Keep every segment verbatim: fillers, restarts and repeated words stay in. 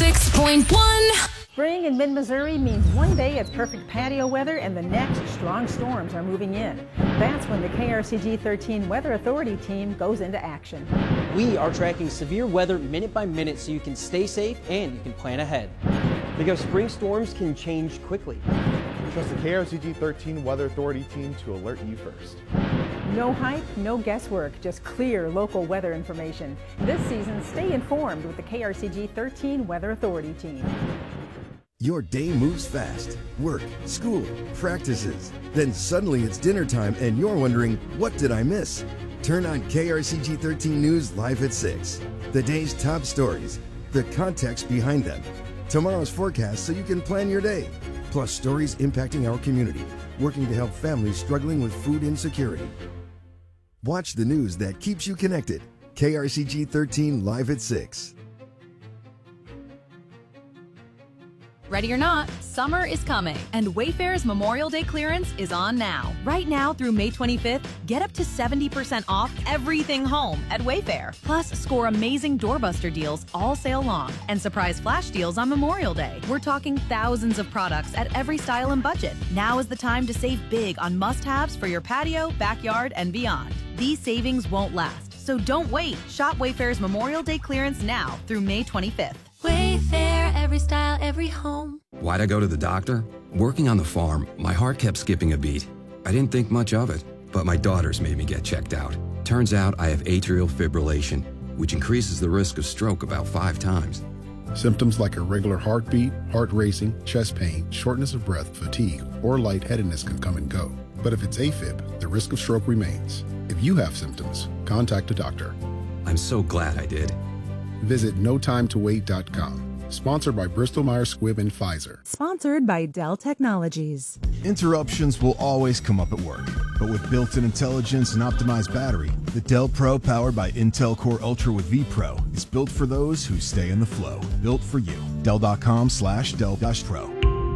six point one. Spring in mid-Missouri means one day it's perfect patio weather and the next strong storms are moving in. That's when the K R C G thirteen Weather Authority team goes into action. We are tracking severe weather minute by minute so you can stay safe and you can plan ahead. Because spring storms can change quickly. Trust the K R C G thirteen Weather Authority team to alert you first. No hype, no guesswork, just clear local weather information. This season, stay informed with the K R C G thirteen Weather Authority team. Your day moves fast. Work, school, practices. Then suddenly it's dinner time and you're wondering, what did I miss? Turn on K R C G thirteen News live at six. The day's top stories, the context behind them, tomorrow's forecast so you can plan your day, plus stories impacting our community, working to help families struggling with food insecurity. Watch the news that keeps you connected. K R C G thirteen live at six. Ready or not, summer is coming, and Wayfair's Memorial Day clearance is on now. Right now through May twenty-fifth, get up to seventy percent off everything home at Wayfair. Plus, score amazing doorbuster deals all sale long and surprise flash deals on Memorial Day. We're talking thousands of products at every style and budget. Now is the time to save big on must-haves for your patio, backyard, and beyond. These savings won't last, so don't wait. Shop Wayfair's Memorial Day clearance now through May twenty-fifth. Wayfair, every style, every home. Why'd I go to the doctor? Working on the farm, my heart kept skipping a beat. I didn't think much of it, but my daughters made me get checked out. Turns out I have atrial fibrillation, which increases the risk of stroke about five times. Symptoms like irregular heartbeat, heart racing, chest pain, shortness of breath, fatigue, or lightheadedness can come and go. But if it's AFib, the risk of stroke remains. If you have symptoms, contact a doctor. I'm so glad I did. Visit no time to wait dot com. Sponsored by Bristol Myers Squibb and Pfizer. Sponsored by Dell Technologies. Interruptions will always come up at work, but with built-in intelligence and optimized battery, the Dell Pro powered by Intel Core Ultra with vPro is built for those who stay in the flow. Built for you. Dell dot com slash Dell Pro.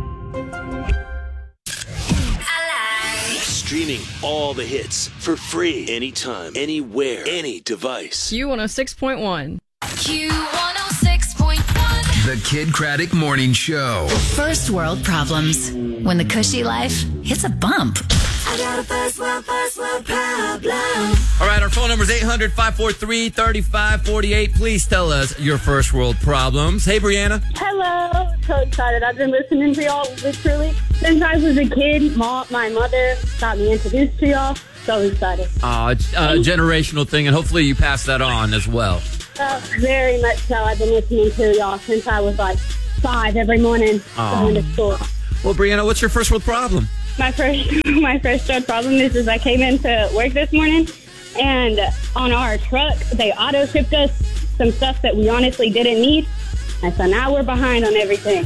Streaming all the hits for free anytime, anywhere, any device. Q one oh six point one. Q one oh six point one. The Kid Craddock Morning Show. First world problems. When the cushy life hits a bump. I got a first world, first world problem. All right, our phone number is eight hundred, five four three, three five four eight. Please tell us your first world problems. Hey, Brianna. Hello. So excited. I've been listening to y'all literally since I was a kid. Mom, my mother got me introduced to y'all. So excited. Oh, it's a generational thing, and hopefully you pass that on as well. Uh, very much so. I've been listening to y'all since I was like five every morning going to school. Well, Brianna, what's your first world problem? My first, my first world problem is, is I came into work this morning, and on our truck, they auto shipped us some stuff that we honestly didn't need, and so now we're behind on everything.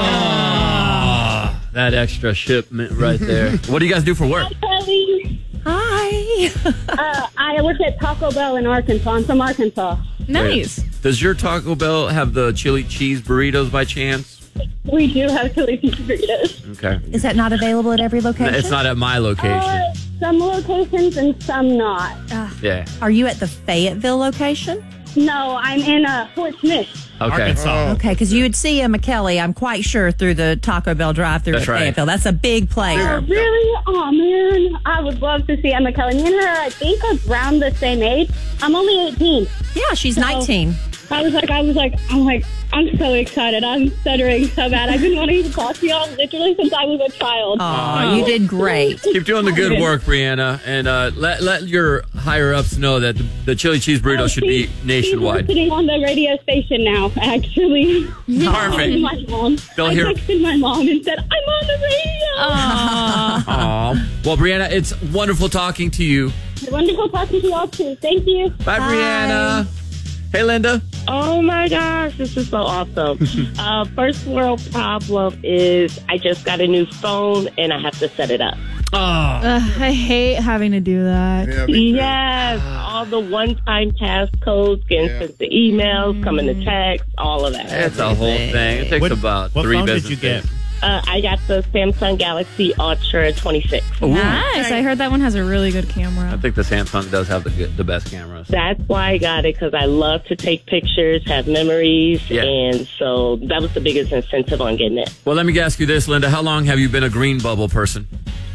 Oh, that extra shipment right there. What do you guys do for work? Hi, Kelly. Hi. uh, I work at Taco Bell in Arkansas. I'm from Arkansas. Nice. Does your Taco Bell have the chili cheese burritos by chance? We do have chili cheese burritos. Okay. Is that not available at every location? It's not at my location. Uh, some locations and some not. Uh, yeah. Are you at the Fayetteville location? No, I'm in uh, Fort Smith. Okay. Arkansas. Okay, because you would see a McKelly, I'm quite sure, through the Taco Bell drive-through That's at right. Fayetteville. That's a big player. Oh, really? Oh, man. I would love to see Emma Kelly. Me and her, I think, around the same age. I'm only eighteen. Yeah, she's So, nineteen. I was like, I was like, I'm like, I'm so excited. I'm stuttering so bad. I've been wanting to talk to y'all literally since I was a child. Oh, you did great. Keep doing the good work, Brianna, and uh, let let your higher ups know that the, the chili cheese burrito Oh, should she- be nationwide. She's listening on the radio station now, actually. Perfect. My mom. They'll I hear- texted my mom and said, I'm on the radio. Aw. Well, Brianna, it's wonderful talking to you. Wonderful talking to y'all, too. Thank you. Bye, Brianna. Hey, Linda. Oh my gosh, this is so awesome. uh, first world problem is I just got a new phone and I have to set it up. Oh. Uh, I hate having to do that. Yeah, me too. Yes, all the one-time passcodes, getting Yeah. sent to emails, coming to text, all of that. It's a whole thing. It takes What- about what three phone did business you get? days. Uh, I got the Samsung Galaxy Ultra twenty-six. Nice. I heard that one has a really good camera. I think the Samsung does have the good, the best cameras. That's why I got it, because I love to take pictures, have memories, Yeah. and so that was the biggest incentive on getting it. Well, let me ask you this, Linda. How long have you been a green bubble person?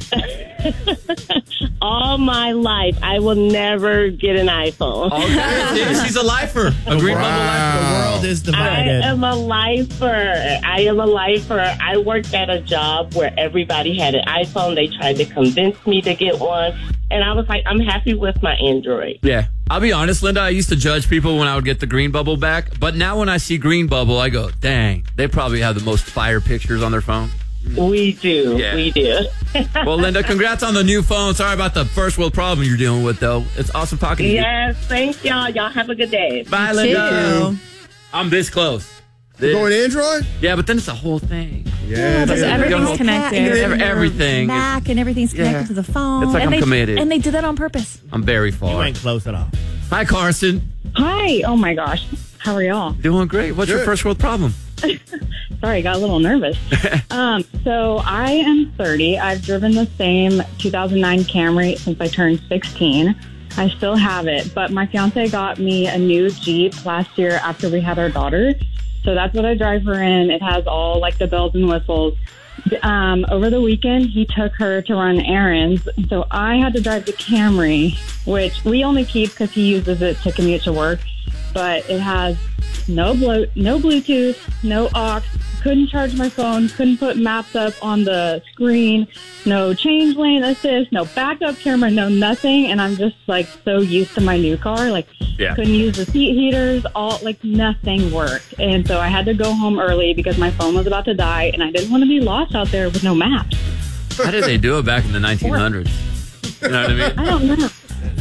All my life, I will never get an iPhone. Okay, she's a lifer. A green bubble lifer. The world is I divided. am a lifer. I am a lifer. I worked at a job where everybody had an iPhone. They tried to convince me to get one. And I was like, I'm happy with my Android. Yeah. I'll be honest, Linda, I used to judge people when I would get the green bubble back. But now when I see green bubble, I go, dang, they probably have the most fire pictures on their phone. We do. Yeah. We do. Well, Linda, congrats on the new phone. Sorry about the first world problem you're dealing with, though. It's awesome talking to you. Yes, thanks, y'all. Y'all have a good day. Bye, Linda. I'm this close. This. Going Android? Yeah, but then it's a whole thing. Yeah, because everything's connected. Every- everything. Mac and everything's connected Yeah. to the phone. It's like and I'm they, committed. And they did that on purpose. I'm very far. You ain't close at all. Hi, Carson. Hi. Oh my gosh. How are y'all? Doing great. What's your Good. first world problem? Sorry, I got a little nervous. um, so I am thirty. I've driven the same two thousand nine Camry since I turned sixteen. I still have it, but my fiance got me a new Jeep last year after we had our daughter. So that's what I drive her in. It has all like the bells and whistles. Um, over the weekend, he took her to run errands. So I had to drive the Camry, which we only keep because he uses it to commute to work. But it has no blo- no Bluetooth, no aux, couldn't charge my phone, couldn't put maps up on the screen, no change lane assist, no backup camera, no nothing. And I'm just like so used to my new car. Like Yeah. couldn't use the seat heaters, all like nothing worked. And so I had to go home early because my phone was about to die and I didn't want to be lost out there with no maps. How did they do it back in the nineteen hundreds? You know what I mean? I don't know.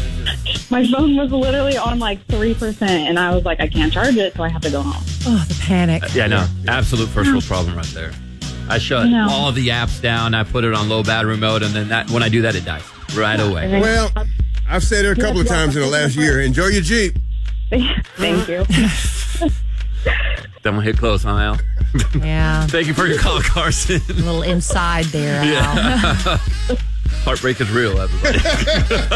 My phone was literally on like three percent and I was like, I can't charge it, so I have to go home. Oh, the panic. Yeah, no. Absolute first world problem right there. I shut No. all the apps down. I put it on low battery mode, and then that when I do that, it dies right away. Well, I've said it a couple of times in the last year. Enjoy your Jeep. Thank you. Then we'll hit close, huh, Al? Yeah. Thank you for your call, Carson. A little inside there, Al. Yeah. Heartbreak is real, everybody.